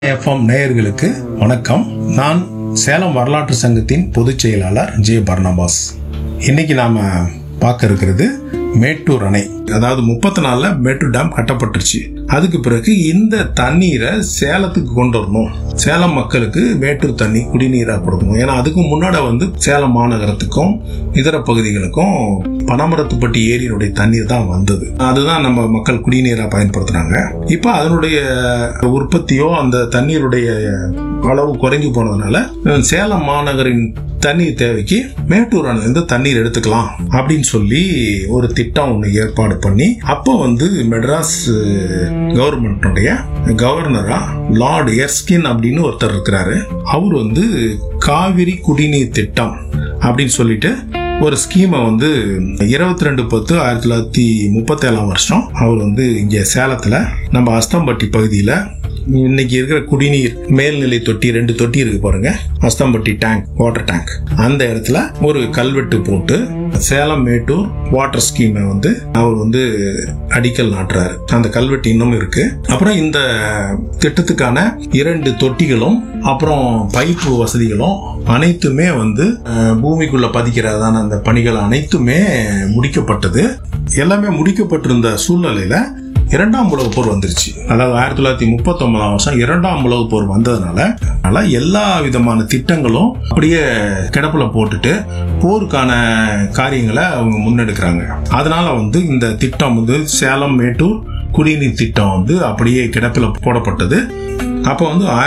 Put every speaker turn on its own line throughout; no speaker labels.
FM நேயர்களுக்கு வணக்கம். நான் சேலம் வரலாற்று சங்கத்தின் பொதுச் செயலாளர் ஜே பர்னபாஸ். இன்னைக்கு நாம பார்க்க இருக்கிறது மேட்டூர் அணை. அதாவது 34ல மேட்டூர் டேம் கட்டப்பட்டுருச்சு. அதுக்கு பிறகு இந்த தண்ணீரை சேலத்துக்கு கொண்டு வரணும், சேலம் மக்களுக்கு மேட்டூர் தண்ணி குடிநீரா கொடுக்கணும். ஏன்னா அதுக்கு முன்னாடி சேலம் மாநகரத்துக்கும் இதர பகுதிகளுக்கும் பனமரத்துப்பட்டி ஏரியினுடைய தண்ணீர் தான் வந்தது. அதுதான் நம்ம மக்கள் குடிநீரா பயன்படுத்துறாங்க. இப்ப அதனுடைய உற்பத்தியோ அந்த தண்ணீருடைய அளவு குறைஞ்சு போனதுனால சேலம் மாநகரின் தண்ணீர் தேவைக்கு மேட்டூர் அணையிலிருந்து தண்ணீர் எடுத்துக்கலாம் அப்படின்னு சொல்லி ஒரு திட்டம் ஒன்று ஏற்பாடு பண்ணி அப்போ மெட்ராஸ் கவர்மெண்ட்டுடைய கவர்னரா லார்ட் எர்ஸ்கின் அப்படின்னு ஒருத்தர் இருக்கிறாரு. அவர் காவிரி குடிநீர் திட்டம் அப்படின்னு சொல்லிட்டு ஒரு ஸ்கீமை 22/10/1937 அவர் இங்க சேலத்துல நம்ம அஸ்தம்பட்டி பகுதியில இன்னைக்கு இருக்கிற குடிநீர் மேல்நிலை தொட்டி 2 தொட்டி இருக்கு பாருங்க, அஸ்தம்பட்டி டேங்க், வாட்டர் டேங்க், அந்த இடத்துல ஒரு கல்வெட்டு போட்டு சேலம் மேட்டூர் வாட்டர் ஸ்கீமை அவர் அடிக்கல் நாட்டுறாரு. அந்த கல்வெட்டு இன்னும் இருக்கு. அப்புறம் இந்த திட்டத்துக்கான 2 தொட்டிகளும் அப்புறம் பைப்பு வசதிகளும் அனைத்துமே பூமிக்குள்ள பதிக்கிறதான அந்த பணிகள் அனைத்துமே முடிக்கப்பட்டது. எல்லாமே முடிக்கப்பட்டிருந்த சூழ்நிலையில 2ஆம் உலகப் போர் வந்துருச்சு. அதாவது 1939 2ஆம் உலகப் போர் வந்ததுனால எல்லா விதமான திட்டங்களும் அப்படியே கிடப்புல போட்டுட்டு போருக்கான காரியங்களை அவங்க முன்னெடுக்கிறாங்க. அதனால இந்த திட்டம் சேலம் மேட்டூர் குடிநீர் திட்டம் அப்படியே கிடப்பில போடப்பட்டது. அப்ப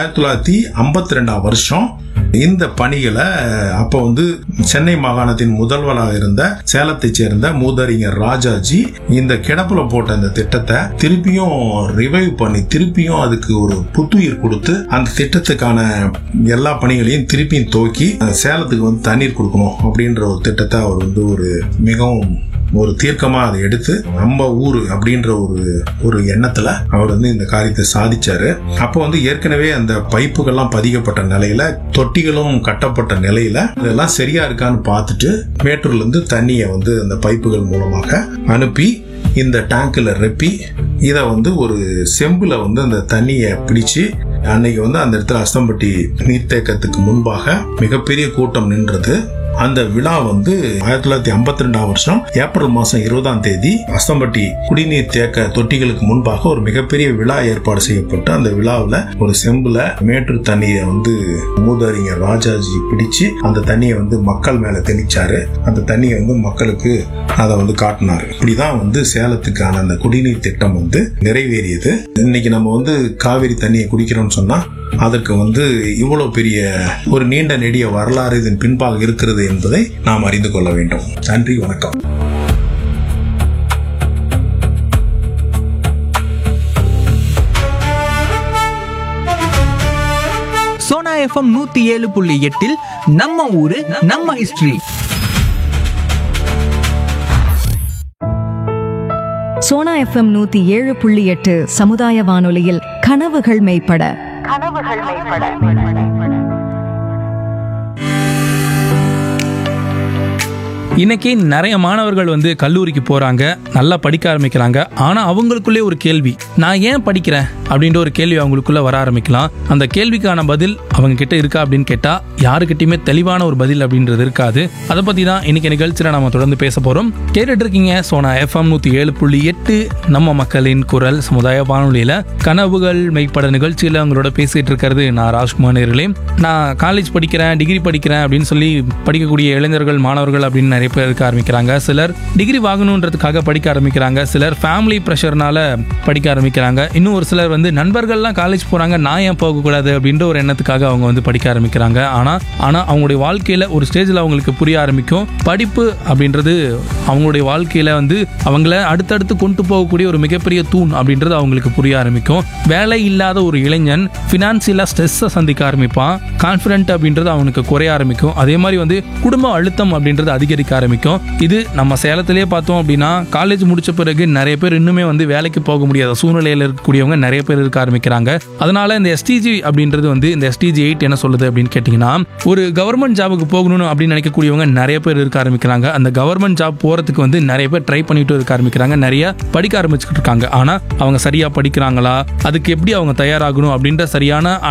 1952 இந்த பணிகளை அப்ப சென்னை மாகாணத்தின் முதல்வராக இருந்த சேலத்தை சேர்ந்த மூதறிஞர் ராஜாஜி இந்த கிடப்புல போட்ட இந்த திட்டத்தை திருப்பியும் ரிவைவ் பண்ணி திருப்பியும் அதுக்கு ஒரு புத்துயிர் கொடுத்து அந்த திட்டத்துக்கான எல்லா பணிகளையும் திருப்பியும் துவக்கி சேலத்துக்கு தண்ணீர் கொடுக்கணும் அப்படின்ற ஒரு திட்டத்தை அவர் ஒரு மிகவும் ஒரு தீர்க்கமா அதை எடுத்து நம்ம ஊரு அப்படின்ற ஒரு எண்ணத்துல அவர் இந்த காரியத்தை சாதிச்சாரு. அப்போ ஏற்கனவே அந்த பைப்புகள்லாம் பதிக்கப்பட்ட நிலையில தொட்டிகளும் கட்டப்பட்ட நிலையில இதெல்லாம் சரியா இருக்கான்னு பார்த்துட்டு மேட்டூர்ல இருந்து தண்ணியை அந்த பைப்புகள் மூலமாக அனுப்பி இந்த டேங்க்ல ரெப்பி இத ஒரு செம்புல அந்த தண்ணியை பிடிச்சு அன்னைக்கு அந்த இடத்துல அஸ்தம்பட்டி நீர்த்தேக்கத்துக்கு முன்பாக மிகப்பெரிய கூட்டம் நின்றது. அந்த விழா 1952 ஏப்ரல் மாசம் 20 அஸ்தம்பட்டி குடிநீர் தேக்க தொட்டிகளுக்கு முன்பாக ஒரு மிகப்பெரிய விழா ஏற்பாடு செய்யப்பட்டு அந்த விழாவில் ஒரு செம்புல மேட்டூர் தண்ணியை மூதறிஞர் ராஜாஜி பிடிச்சு அந்த தண்ணியை மக்கள் மேல தெளிச்சாரு. அந்த தண்ணியை மக்களுக்கு அதை காட்டினாரு. இப்படிதான் சேலத்துக்கான அந்த குடிநீர் திட்டம் நிறைவேறியது. இன்னைக்கு நம்ம காவிரி தண்ணியை குடிக்கிறோம்னு சொன்னா அதற்கு இவ்வளவு பெரிய ஒரு நீண்ட நெடிய வரலாறு இதன் பின்பாக இருக்கிறது என்பதை நாம் அறிந்து கொள்ள வேண்டும். நன்றி, வணக்கம்.
சோனா எஃப்எம் 107.8 நம்ம ஊரு நம்ம ஹிஸ்டரி.
சோனா எஃப்எம் 107.8 சமுதாய வானொலியில் கனவுகள் மெய்ப்பட.
இன்னைக்கு நிறைய மாணவர்கள் கல்லூரிக்கு போறாங்க, நல்லா படிக்க ஆரம்பிக்கிறாங்க. ஆனா அவங்களுக்குள்ளே ஒரு கேள்வி, நான் ஏன் படிக்கிறேன் அப்படின்ற ஒரு கேள்வி அவங்களுக்குள்ள வர ஆரம்பிக்கலாம். அந்த கேள்விக்கான பதில் அவங்க கிட்ட இருக்கா அப்படின்னு கேட்டா யாருக்கிட்டையுமே தெளிவான ஒரு பதில் அப்படின்றது இருக்காது. அதை பத்தி தான் இன்னைக்கு நிகழ்ச்சியில நாம தொடர்ந்து பேச போறோம். கேட்டுட்டு இருக்கீங்க சோனா எஃப்எம் 107.8 நம்ம மக்களின் குரல் சமுதாய வானொலியில கனவுகள் மெய்ப்பட நிகழ்ச்சியில அவங்களோட பேசிட்டு இருக்கிறது நான் ராஜ்குமார் நேர்களே. நான் காலேஜ் படிக்கிறேன், டிகிரி படிக்கிறேன் அப்படின்னு சொல்லி படிக்கக்கூடிய இளைஞர்கள் மாணவர்கள் அப்படின்னு நிறைய பேர் இருக்க ஆரம்பிக்கிறாங்க. சிலர் டிகிரி வாங்கணுன்றதுக்காக படிக்க ஆரம்பிக்கிறாங்க, சிலர் ஃபேமிலி ப்ரெஷர்னால படிக்க ஆரம்பிக்கிறாங்க, இன்னும் ஒரு சிலர் நண்பர்கள்லாம் காலேஜ் போறாங்க, நான் ஏன் போகக்கூடாது அப்படின்ற ஒரு எண்ணத்துக்காக அவங்க படிக்க ஆரம்பிக்கிறாங்க. ஆனா அவங்களுடைய வாழ்க்கையில ஒரு ஸ்டேஜ்ல அவங்களுக்கு புரிய ஆரம்பிக்கும், படிப்பு அப்படின்றது அவங்களுடைய வாழ்க்கையில அவங்கள அடுத்தடுத்து கொண்டு போகக்கூடிய ஒரு மிகப்பெரிய தூண் அப்படின்றது அவங்களுக்கு புரிய ஆரம்பிக்கும். வேலை இல்லாத ஒரு இளைஞன் பினான்சியலா ஸ்ட்ரெஸ்ஸை சந்திக்க ஆரம்பிப்பான், கான்ஃபிடென்ட் அப்படின்றது அவனுக்கு குறைய ஆரம்பிக்கும். அதே மாதிரி குடும்ப அழுத்தம் அப்படின்றது அதிகரிக்க ஆரம்பிக்கும். இது நம்ம சேலத்திலே பார்த்தோம் அப்படின்னா காலேஜ் முடிச்ச பிறகு நிறைய பேர் இன்னுமே வேலைக்கு போக முடியாத சூழ்நிலையில இருக்கக்கூடியவங்க நிறைய பேர் இருக்க ஆரம்பிக்கிறாங்க. அதனால இந்த STG அப்படின்றது இந்த STG 8 என்ன சொல்லுது அப்படின்னு கேட்டீங்கன்னா, ஒரு கவர்மெண்ட் ஜாபுக்கு போகணும் அப்படின்னு நினைக்கக்கூடியவங்க நிறைய பேர் இருக்க ஆரம்பிக்கிறாங்க. அந்த கவர்மெண்ட் ஜாப் போறதுக்கு நிறைய பேர் ட்ரை பண்ணிட்டு இருக்க ஆரம்பிக்கிறாங்க, நிறைய படிக்க ஆரம்பிச்சுட்டு இருக்காங்க. ஆனா அவங்க சரியா படிக்கிறாங்களா, அதுக்கு எப்படி அவங்க தயாராகணும் அப்படின்ற சரியான